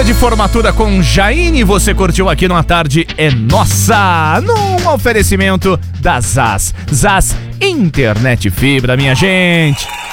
de formatura com Jaine, você curtiu aqui no A Tarde é Nossa, num oferecimento da ZAS. ZAS Internet Fibra, minha gente.